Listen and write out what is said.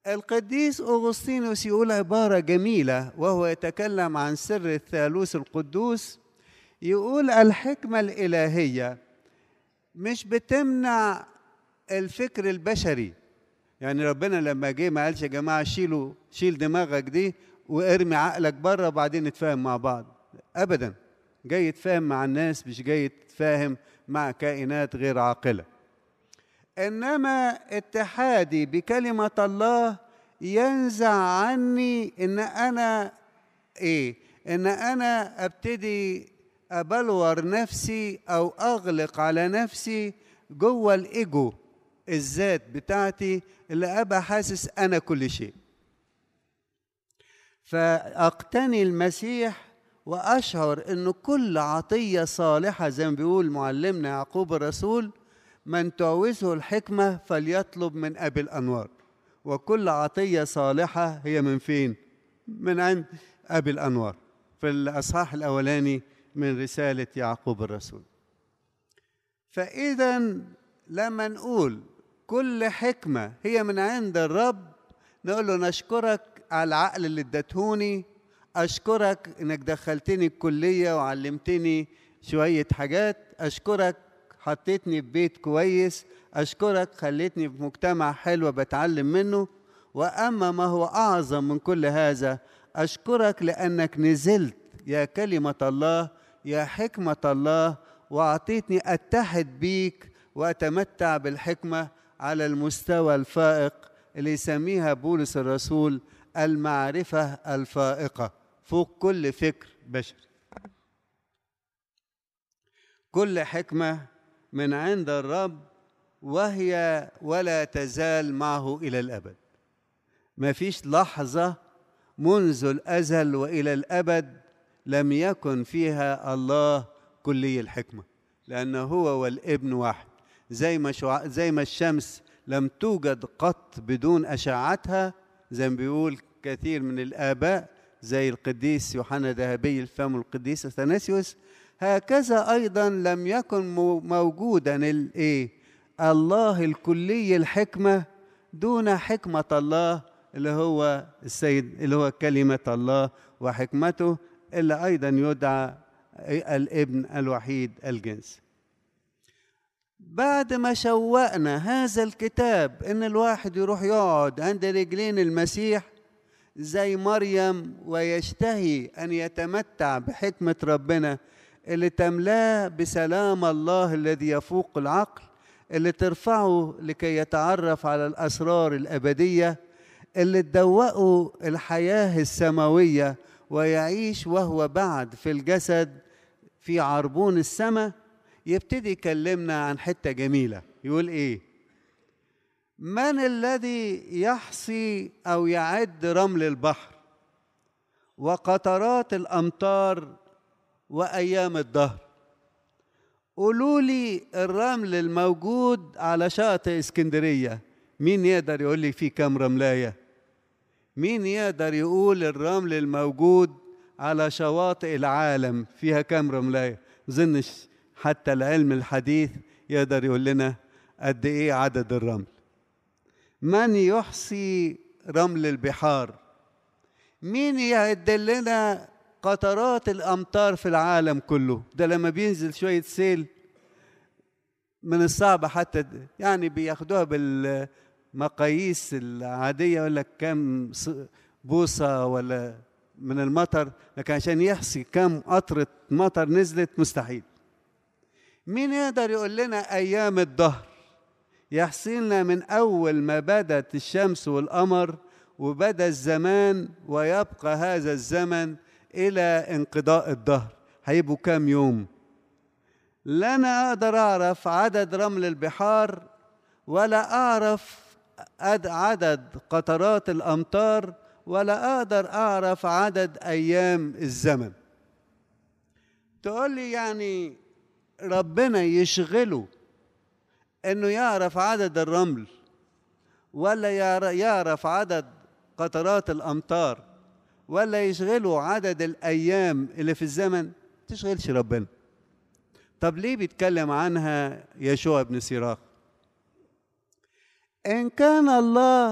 القديس أغسطينوس يقول عبارة جميلة وهو يتكلم عن سر الثالوث القدوس. يقول الحكمة الإلهية مش بتمنع الفكر البشري. يعني ربنا لما جه ما قالش يا جماعة شيل دماغك دي وارمي عقلك بره وبعدين نتفاهم مع بعض. أبدا، جاي يتفاهم مع الناس، مش جاي يتفاهم مع كائنات غير عاقلة. إنما اتحادي بكلمة الله ينزع عني إن أنا أبتدي أبلور نفسي أو أغلق على نفسي جوه الإيجو، الذات بتاعتي اللي أبقى حاسس أنا كل شيء. فأقتني المسيح وأشعر إنه كل عطية صالحة زي ما بيقول معلمنا يعقوب الرسول: من تعوزه الحكمة فليطلب من أبي الأنوار. وكل عطية صالحة هي من فين؟ من عند أبي الأنوار، في الأصحاح الأولاني من رسالة يعقوب الرسول. فإذا لما نقول كل حكمة هي من عند الرب، نقول له نشكرك على العقل اللي اديتهوني، أشكرك إنك دخلتني الكلية وعلمتني شوية حاجات، أشكرك حطيتني في بيت كويس، أشكرك خليتني في مجتمع حلو بتعلم منه. وأما ما هو أعظم من كل هذا، أشكرك لأنك نزلت يا كلمة الله يا حكمة الله وأعطيتني أتحد بيك وأتمتع بالحكمة على المستوى الفائق اللي يسميها بولس الرسول المعرفة الفائقة فوق كل فكر بشري. كل حكمة من عند الرب وهي ولا تزال معه إلى الأبد. ما فيش لحظة منذ الأزل وإلى الأبد لم يكن فيها الله كلي الحكمة، لأنه هو والابن واحد. زي ما الشمس لم توجد قط بدون أشعتها، زي ما بيقول كثير من الآباء زي القديس يوحنا ذهبي الفم والقديس أثناسيوس، هكذا أيضا لم يكن موجودا الله الكلي الحكمة دون حكمة الله اللي هو السيد، اللي هو كلمة الله وحكمته، اللي أيضا يدعى الابن الوحيد الجنس. بعد ما شوقنا هذا الكتاب إن الواحد يروح يقعد عند رجلين المسيح زي مريم ويشتهي أن يتمتع بحكمة ربنا اللي تملاه بسلام الله الذي يفوق العقل، اللي ترفعه لكي يتعرف على الأسرار الأبدية، اللي تدوقه الحياة السماوية ويعيش وهو بعد في الجسد في عربون السماء. يبتدي يكلمنا عن حتة جميلة، يقول إيه؟ من الذي يحصي أو يعد رمل البحر وقطرات الأمطار وأيام الدهر؟ قولوا لي الرمل الموجود على شاطئ اسكندرية، مين يقدر يقول لي فيه كم رملاية؟ مين يقدر يقول الرمل الموجود على شواطئ العالم فيها كم رملاية؟ مظنش حتى العلم الحديث يقدر يقول لنا قد ايه عدد الرمل. من يحصي رمل البحار؟ مين يعد لنا قطرات الأمطار في العالم كله؟ ده لما بينزل شوية سيل من الصعب حتى يعني بياخدوها بالمقاييس العادية، يقول لك كم بوصة ولا من المطر، لكن عشان يحصي كم قطرة مطر نزلت مستحيل. مين يقدر يقول لنا أيام الدهر؟ يحصي لنا من أول ما بدت الشمس والقمر وبدأ الزمان ويبقى هذا الزمن إلى انقضاء الدهر، هيبقوا كام يوم؟ لا أنا أقدر أعرف عدد رمل البحار ولا أعرف عدد قطرات الأمطار ولا أقدر أعرف عدد أيام الزمن. تقول لي يعني ربنا يشغله إنه يعرف عدد الرمل ولا يعرف عدد قطرات الأمطار ولا يشغله عدد الأيام اللي في الزمن؟ تشغلش ربنا. طب ليه بيتكلم عنها يشوع بن سيراخ؟ إن كان الله